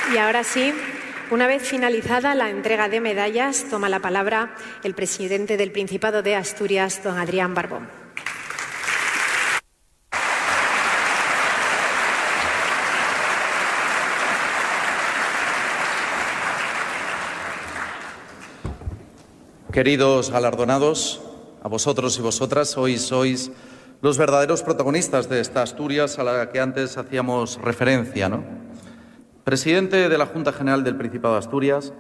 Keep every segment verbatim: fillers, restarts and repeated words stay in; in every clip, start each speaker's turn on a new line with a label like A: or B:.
A: Y ahora sí, una vez finalizada la entrega de medallas, toma la palabra el presidente del Principado de Asturias, don Adrián Barbón.
B: Queridos galardonados, a vosotros y vosotras, hoy sois los verdaderos protagonistas de esta Asturias a la que antes hacíamos referencia, ¿no? Presidente de la Junta General del Principado de Asturias,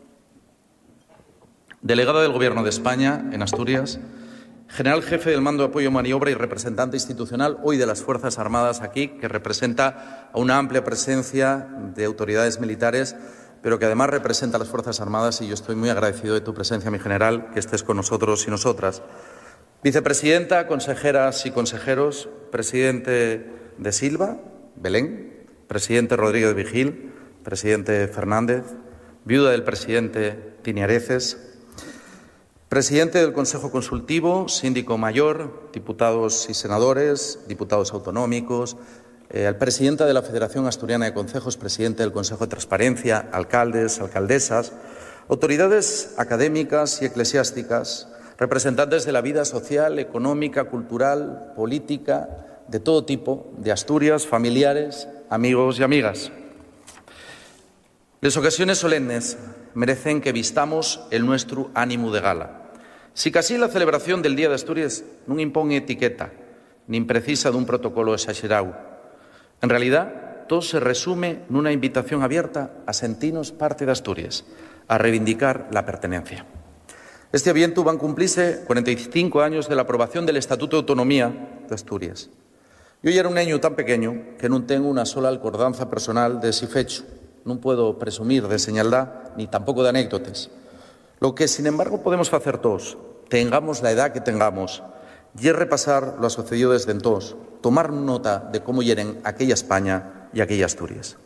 B: delegado del Gobierno de España en Asturias, general jefe del Mando de Apoyo Maniobra y representante institucional hoy de las Fuerzas Armadas aquí, que representa a una amplia presencia de autoridades militares, pero que además representa a las Fuerzas Armadas, y yo estoy muy agradecido de tu presencia, mi general, que estés con nosotros y nosotras. Vicepresidenta, consejeras y consejeros, presidente de Silva, Belén, presidente Rodríguez Vigil, presidente Fernández, viuda del presidente Tiniareces, presidente del Consejo Consultivo, síndico mayor, diputados y senadores, diputados autonómicos, eh, al presidente de la Federación Asturiana de Concejos, presidente del Consejo de Transparencia, alcaldes, alcaldesas, autoridades académicas y eclesiásticas, representantes de la vida social, económica, cultural, política, de todo tipo, de Asturias, familiares, amigos y amigas. Las ocasiones solemnes merecen que vistamos el nuestro ánimo de gala. Si casi la celebración del Día de Asturias non impón etiqueta, nin precisa dun protocolo exagerado. En realidad, todo se resume nunha invitación abierta a sentirnos parte de Asturias, a reivindicar la pertenencia. Este aviento van cumplirse cuarenta y cinco años de la aprobación del Estatuto de Autonomía de Asturias. Yo ya era un niño tan pequeño que non tengo unha sola alcordanza personal de ese fecho. Non puedo presumir de señaldad ni tampoco de anécdotas. Lo que, sin embargo, podemos facer todos, tengamos la edad que tengamos, y es repasar lo sucedido desde entonces, tomar nota de cómo hieren aquella España y aquella Asturias.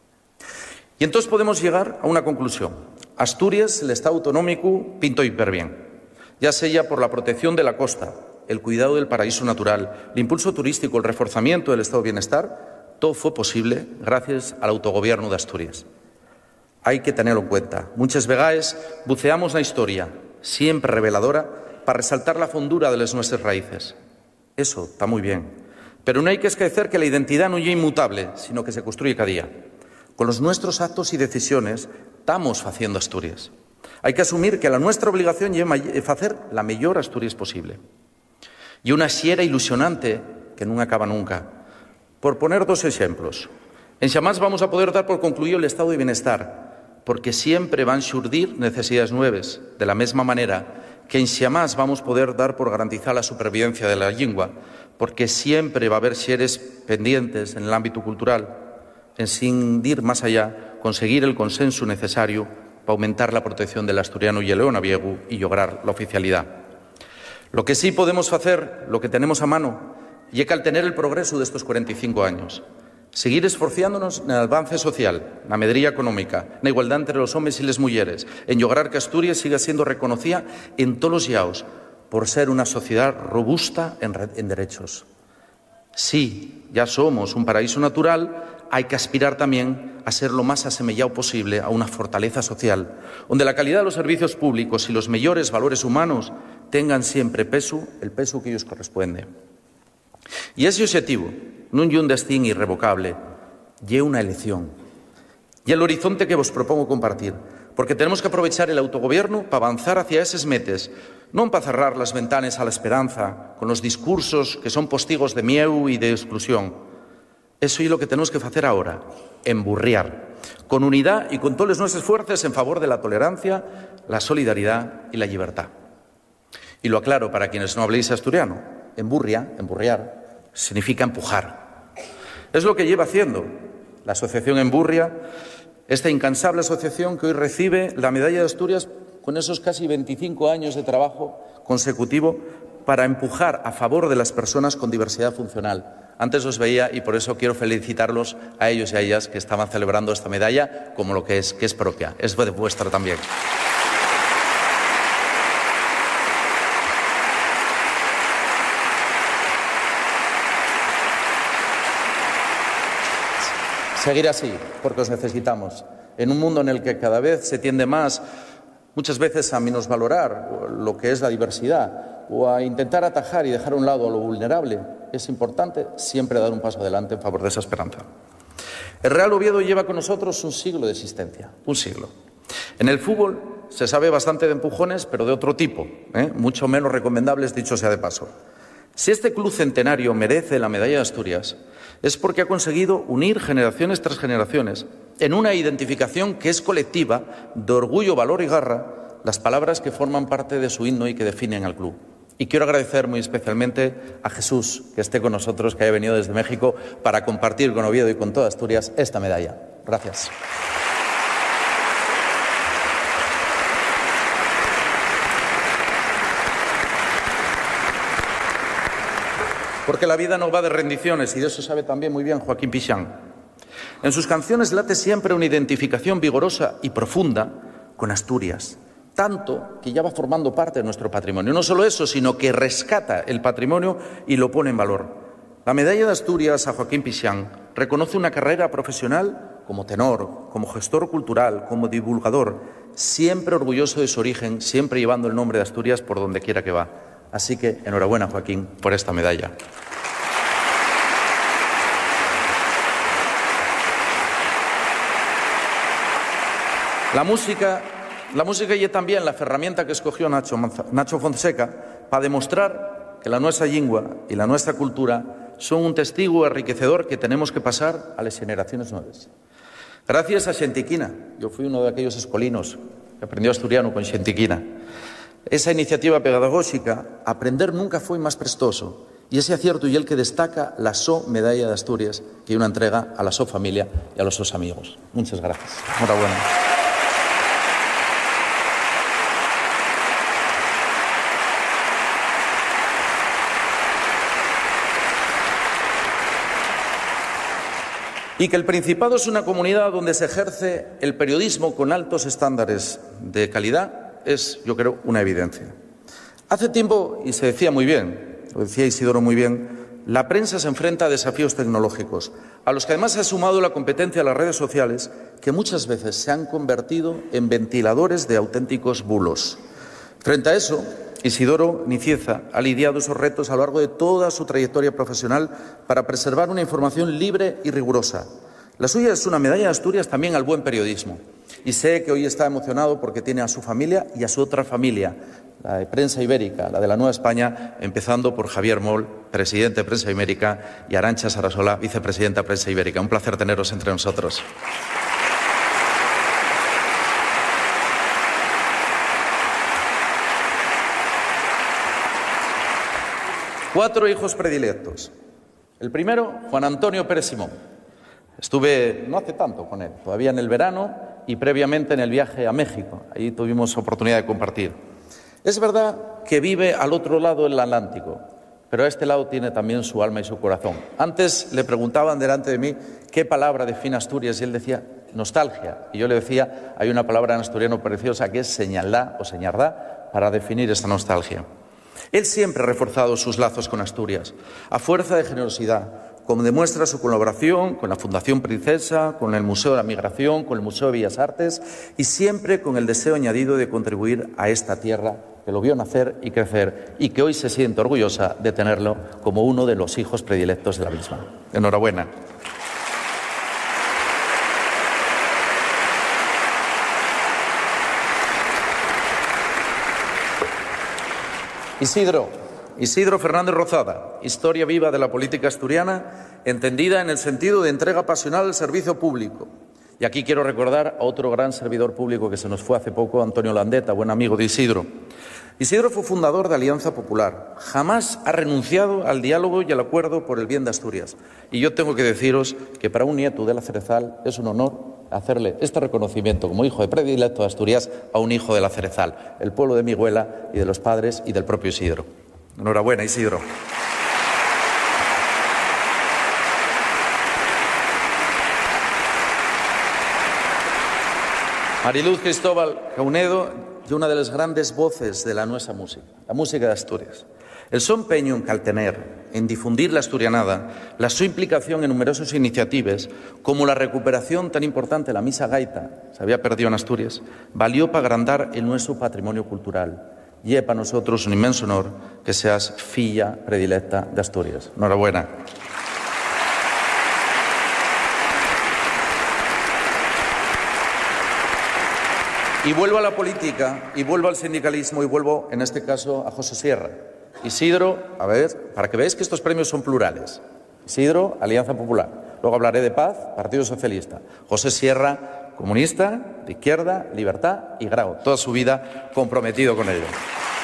B: Y entonces podemos llegar a una conclusión. Asturias, el Estado autonómico, pintó hiper bien, ya sea por la protección de la costa, el cuidado del paraíso natural, el impulso turístico, el reforzamiento del estado de bienestar, todo fue posible gracias al autogobierno de Asturias. Hay que tenerlo en cuenta. Muchas veces buceamos la historia, siempre reveladora, para resaltar la fondura de las nuestras raíces. Eso está muy bien. Pero no hay que esquecer que la identidad no es inmutable, sino que se construye cada día. Con los nuestros actos y decisiones estamos haciendo Asturias. Hay que asumir que la nuestra obligación es hacer la mejor Asturias posible. Y una xiera ilusionante que no acaba nunca. Por poner dos ejemplos. En xamás vamos a poder dar por concluido el estado de bienestar, porque siempre van a surgir necesidades nuevas, de la misma manera que en xamás vamos a poder dar por garantizar la supervivencia de la lengua, porque siempre va a haber xeres pendientes en el ámbito cultural, en sin ir más allá, conseguir el consenso necesario para aumentar la protección del asturiano y el leonaviego y lograr la oficialidad. Lo que sí podemos hacer, lo que tenemos a mano, y que al tener el progreso de estos cuarenta y cinco años, seguir esforciándonos en el avance social, na medría económica, na igualdad entre los hombres y las mujeres, en lograr que Asturias siga siendo reconocida en todos los llaos por ser una sociedad robusta en, en derechos. Sí, ya somos un paraíso natural, hay que aspirar también a ser lo más asemejado posible a una fortaleza social, donde la calidad de los servicios públicos y los mejores valores humanos tengan siempre peso, el peso que ellos corresponde. Y ese objetivo non é un destino irrevocable, é una elección. Y el horizonte que vos propongo compartir, porque tenemos que aprovechar el autogobierno para avanzar hacia esos metes, non para cerrar las ventanas a la esperanza con los discursos que son postigos de miedo y de exclusión. Eso es lo que tenemos que hacer ahora, emburriar, con unidad y con todas nuestras fuerzas en favor de la tolerancia, la solidaridad y la libertad. Y lo aclaro para quienes no habléis asturiano, emburria, emburriar, significa empujar. Es lo que lleva haciendo la Asociación Emburria, esta incansable asociación que hoy recibe la Medalla de Asturias con esos casi veinticinco años de trabajo consecutivo para empujar a favor de las personas con diversidad funcional. Antes os veía y por eso quiero felicitarlos a ellos y a ellas que estaban celebrando esta medalla como lo que es, que es propia, es vuestra también. seguir así, porque os necesitamos. En un mundo en el que cada vez se tiende más, muchas veces, a menosvalorar lo que es la diversidad o a intentar atajar y dejar a un lado a lo vulnerable, es importante siempre dar un paso adelante en favor de esa esperanza. El Real Oviedo lleva con nosotros un siglo de existencia, un siglo. En el fútbol se sabe bastante de empujones, pero de otro tipo, ¿eh? mucho menos recomendables, dicho sea de paso. Si este club centenario merece la medalla de Asturias, es porque ha conseguido unir generaciones tras generaciones en una identificación que es colectiva, de orgullo, valor y garra, las palabras que forman parte de su himno y que definen al club. Y quiero agradecer muy especialmente a Jesús que esté con nosotros, que haya venido desde México para compartir con Oviedo y con toda Asturias esta medalla. Gracias. Porque la vida no va de rendiciones, y de eso sabe también muy bien Joaquín Pichán. En sus canciones late siempre una identificación vigorosa y profunda con Asturias, tanto que ya va formando parte de nuestro patrimonio. No solo eso, sino que rescata el patrimonio y lo pone en valor. La medalla de Asturias a Joaquín Pichán reconoce una carrera profesional como tenor, como gestor cultural, como divulgador, siempre orgulloso de su origen, siempre llevando el nombre de Asturias por donde quiera que va. Así que enhorabuena, Joaquín, por esta medalla. La música, la música y también la herramienta que escogió Nacho, Nacho Fonseca para demostrar que la nuestra lengua y la nuestra cultura son un testigo enriquecedor que tenemos que pasar a las generaciones nuevas. Gracias a Xentiquina, yo fui uno de aquellos escolinos que aprendió asturiano con Xentiquina. Esa iniciativa pedagógica, aprender nunca fue más prestoso, y ese acierto y el que destaca la So Medalla de Asturias, que hay una entrega a la So familia y a los sos amigos. Muchas gracias. Enhorabuena. Y que el Principado es una comunidad donde se ejerce el periodismo con altos estándares de calidad es, yo creo, una evidencia. Hace tiempo, y se decía muy bien, lo decía Isidoro muy bien, la prensa se enfrenta a desafíos tecnológicos, a los que además se ha sumado la competencia de las redes sociales, que muchas veces se han convertido en ventiladores de auténticos bulos. Frente a eso, Isidoro Nicieza ha lidiado esos retos a lo largo de toda su trayectoria profesional para preservar una información libre y rigurosa. La suya es una medalla de Asturias también al buen periodismo. Y sé que hoy está emocionado porque tiene a su familia y a su otra familia, la de Prensa Ibérica, la de la Nueva España, empezando por Javier Moll, presidente de Prensa Ibérica, y Arantxa Sarasola, vicepresidenta de Prensa Ibérica. Un placer teneros entre nosotros. Cuatro hijos predilectos. El primero, Juan Antonio Pérez Simón. Estuve no hace tanto con él, todavía en el verano y previamente en el viaje a México. Ahí tuvimos oportunidad de compartir. Es verdad que vive al otro lado del Atlántico, pero a este lado tiene también su alma y su corazón. Antes le preguntaban delante de mí qué palabra define Asturias y él decía nostalgia. Y yo le decía, hay una palabra en asturiano preciosa que es señalá o señardá para definir esta nostalgia. Él siempre ha reforzado sus lazos con Asturias, a fuerza de generosidad, como demuestra su colaboración con la Fundación Princesa, con el Museo de la Migración, con el Museo de Bellas Artes y siempre con el deseo añadido de contribuir a esta tierra que lo vio nacer y crecer y que hoy se siente orgullosa de tenerlo como uno de los hijos predilectos de la misma. Enhorabuena. Isidro, Isidro Fernández Rozada, historia viva de la política asturiana, entendida en el sentido de entrega pasional al servicio público. Y aquí quiero recordar a otro gran servidor público que se nos fue hace poco, Antonio Landeta, buen amigo de Isidro. Isidro fue fundador de Alianza Popular. Jamás ha renunciado al diálogo y al acuerdo por el bien de Asturias. Y yo tengo que deciros que para un nieto de la Cerezal es un honor hacerle este reconocimiento como hijo de predilecto de Asturias a un hijo de la Cerezal, el pueblo de mi abuela y de los padres y del propio Isidro. Enhorabuena, Isidro. Mariluz Cristóbal Caunedo, y una de las grandes voces de la nuestra música, la música de Asturias. El seu empeño en caltener, en difundir la asturianada, la su implicación en numerosas iniciativas, como la recuperación tan importante de la misa gaita, se había perdido en Asturias, valió para agrandar el nuestro patrimonio cultural. Y es para nosotros un inmenso honor que seas filla predilecta de Asturias. Enhorabuena. Y vuelvo a la política, y vuelvo al sindicalismo, y vuelvo, en este caso, a José Sierra. Isidro, a ver, para que veáis que estos premios son plurales. Isidro, Alianza Popular. Luego hablaré de Paz, Partido Socialista. José Sierra, comunista, de izquierda, libertad y grau. Toda su vida comprometido con ello.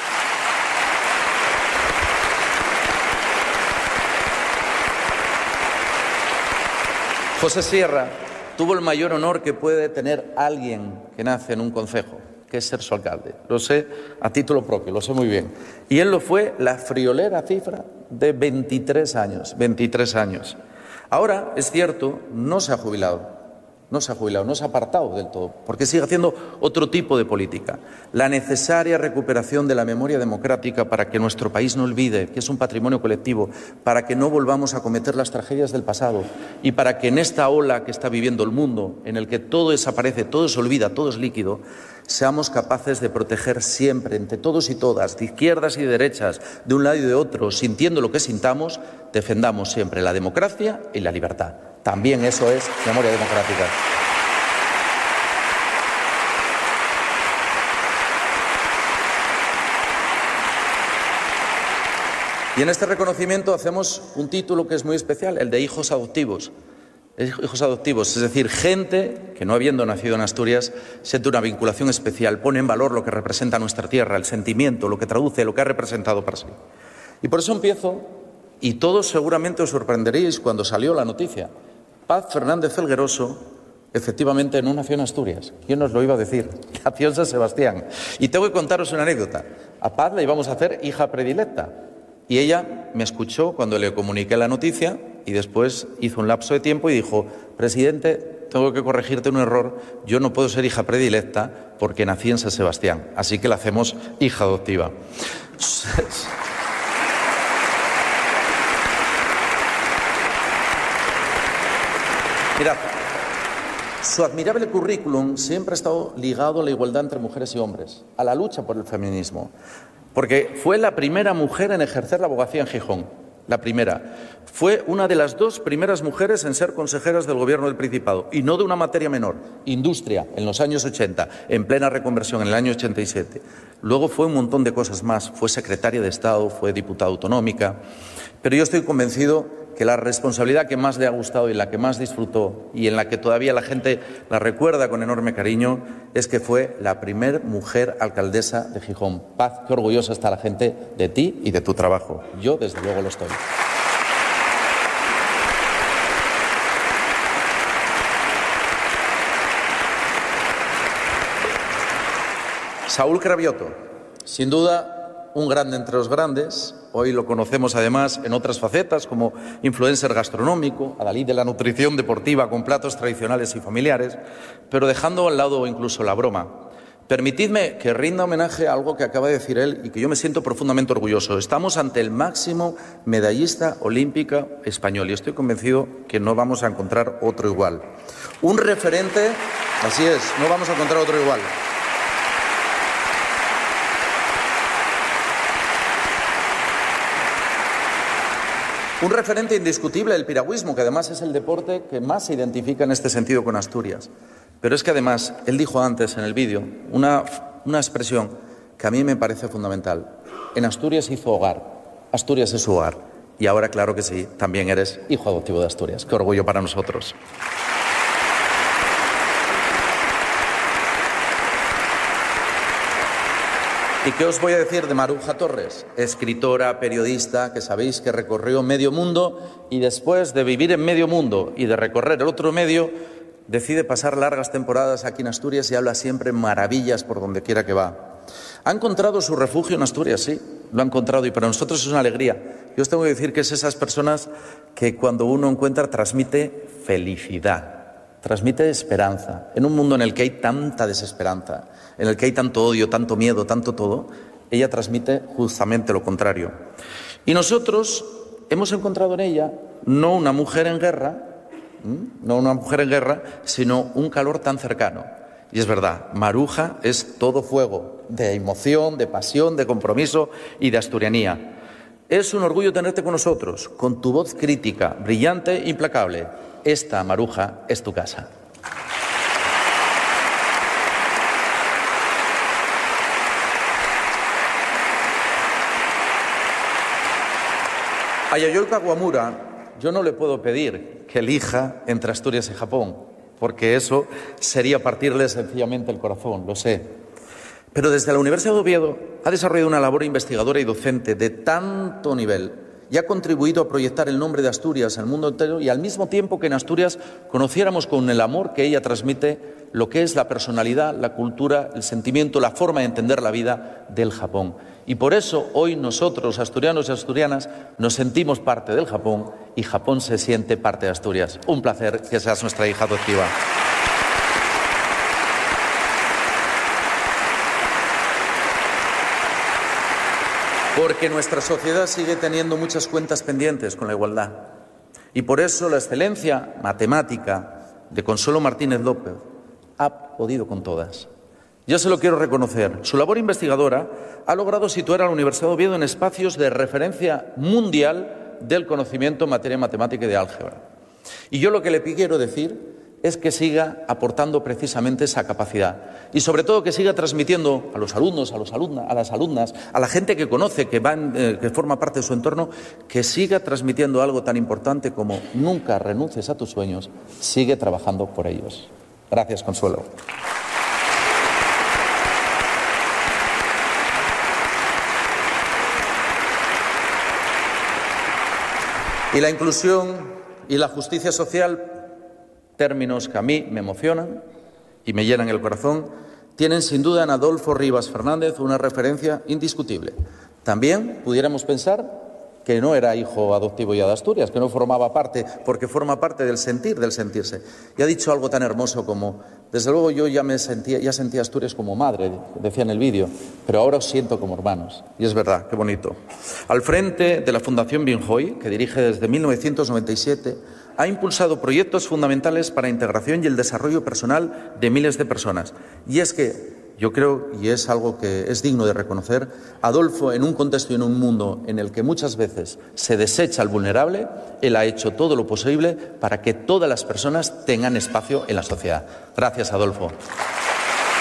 B: José Sierra tuvo el mayor honor que puede tener alguien que nace en un concejo, que es ser su alcalde. Lo sé a título propio, lo sé muy bien. Y él lo fue la friolera cifra de veintitrés años. veintitrés años. Ahora, es cierto, no se ha jubilado. No se ha jubilado, no se ha apartado del todo, porque sigue haciendo otro tipo de política. La necesaria recuperación de la memoria democrática para que nuestro país no olvide que es un patrimonio colectivo, para que no volvamos a cometer las tragedias del pasado y para que en esta ola que está viviendo el mundo, en el que todo desaparece, todo se olvida, todo es líquido, seamos capaces de proteger siempre, entre todos y todas, de izquierdas y de derechas, de un lado y de otro, sintiendo lo que sintamos, defendamos siempre la democracia y la libertad. También eso es memoria democrática. Y en este reconocimiento hacemos un título que es muy especial, el de hijos adoptivos. Hijos adoptivos, es decir, gente que no habiendo nacido en Asturias siente una vinculación especial, pone en valor lo que representa nuestra tierra, el sentimiento, lo que traduce, lo que ha representado para sí. Y por eso empiezo, y todos seguramente os sorprenderéis cuando salió la noticia. Paz Fernández Felgueroso, efectivamente, no nació en Asturias. ¿Quién nos lo iba a decir? Nació en San Sebastián. Y tengo que contaros una anécdota. A Paz la íbamos a hacer hija predilecta. Y ella me escuchó cuando le comuniqué la noticia y después hizo un lapso de tiempo y dijo: presidente, tengo que corregirte un error. Yo no puedo ser hija predilecta porque nací en San Sebastián. Así que la hacemos hija adoptiva. Mirad, su admirable currículum siempre ha estado ligado a la igualdad entre mujeres y hombres, a la lucha por el feminismo, porque fue la primera mujer en ejercer la abogacía en Gijón, la primera. Fue una de las dos primeras mujeres en ser consejeras del Gobierno del Principado, y no de una materia menor, industria, en los años ochenta, en plena reconversión, en el año ochenta y siete. Luego fue un montón de cosas más, fue secretaria de Estado, fue diputada autonómica, pero yo estoy convencido que la responsabilidad que más le ha gustado y la que más disfrutó y en la que todavía la gente la recuerda con enorme cariño es que fue la primer mujer alcaldesa de Gijón. Paz, qué orgullosa está la gente de ti y de tu trabajo. Yo, desde luego, lo estoy. Saúl Cravioto, sin duda un grande entre los grandes. Hoy lo conocemos además en otras facetas como influencer gastronómico, adalid de la nutrición deportiva con platos tradicionales y familiares, pero dejando al lado incluso la broma. Permitidme que rinda homenaje a algo que acaba de decir él y que yo me siento profundamente orgulloso. Estamos ante el máximo medallista olímpico español y estoy convencido que no vamos a encontrar otro igual. Un referente, así es, no vamos a encontrar otro igual. Un referente indiscutible del piragüismo, que además es el deporte que más se identifica en este sentido con Asturias. Pero es que además, él dijo antes en el vídeo una, una expresión que a mí me parece fundamental. En Asturias hizo hogar, Asturias es su hogar. Y ahora, claro que sí, también eres hijo adoptivo de Asturias. Qué orgullo para nosotros. ¿Y qué os voy a decir de Maruja Torres? Escritora, periodista, que sabéis que recorrió medio mundo y después de vivir en medio mundo y de recorrer el otro medio, decide pasar largas temporadas aquí en Asturias y habla siempre maravillas por donde quiera que va. Ha encontrado su refugio en Asturias, sí, lo ha encontrado y para nosotros es una alegría. Yo os tengo que decir que es esas personas que cuando uno encuentra transmite felicidad. Transmite esperanza. En un mundo en el que hay tanta desesperanza, en el que hay tanto odio, tanto miedo, tanto todo, Ella transmite justamente lo contrario. Y nosotros hemos encontrado en ella no una mujer en guerra, no una mujer en guerra, sino un calor tan cercano. Y es verdad, Maruja es todo fuego, de emoción, de pasión, de compromiso y de asturianía. Es un orgullo tenerte con nosotros, con tu voz crítica, brillante e implacable. Esta, Maruja, es tu casa. A Yayoi Kawamura yo no le puedo pedir que elija entre Asturias y Japón, porque eso sería partirle sencillamente el corazón, lo sé. Pero desde la Universidad de Oviedo ha desarrollado una labor investigadora y docente de tanto nivel y ha contribuido a proyectar el nombre de Asturias en el mundo entero y al mismo tiempo que en Asturias conociéramos con el amor que ella transmite lo que es la personalidad, la cultura, el sentimiento, la forma de entender la vida del Japón. Y por eso hoy nosotros, asturianos y asturianas, nos sentimos parte del Japón y Japón se siente parte de Asturias. Un placer que seas nuestra hija adoptiva. Porque nuestra sociedad sigue teniendo muchas cuentas pendientes con la igualdad. Y por eso la excelencia matemática de Consuelo Martínez López ha podido con todas. Yo se lo quiero reconocer. Su labor investigadora ha logrado situar a la Universidad de Oviedo en espacios de referencia mundial del conocimiento en materia matemática y de álgebra. Y yo lo que le quiero decir es que siga aportando precisamente esa capacidad y sobre todo que siga transmitiendo a los alumnos, a, los alumna, a las alumnas, a la gente que conoce, que, va en, eh, que forma parte de su entorno, que siga transmitiendo algo tan importante como nunca renuncies a tus sueños, sigue trabajando por ellos. Gracias, Consuelo. Y la inclusión y la justicia social, términos que a mí me emocionan y me llenan el corazón, tienen sin duda en Adolfo Rivas Fernández una referencia indiscutible. También pudiéramos pensar que no era hijo adoptivo ya de Asturias, que no formaba parte, porque forma parte del sentir, del sentirse. Y ha dicho algo tan hermoso como, desde luego yo ya me sentía, ya sentía Asturias como madre, decía en el vídeo, pero ahora os siento como hermanos. Y es verdad, qué bonito. Al frente de la Fundación Binjoy, que dirige desde mil novecientos noventa y siete, ha impulsado proyectos fundamentales para la integración y el desarrollo personal de miles de personas. Y es que yo creo, y es algo que es digno de reconocer, Adolfo, en un contexto y en un mundo en el que muchas veces se desecha al vulnerable, él ha hecho todo lo posible para que todas las personas tengan espacio en la sociedad. Gracias, Adolfo.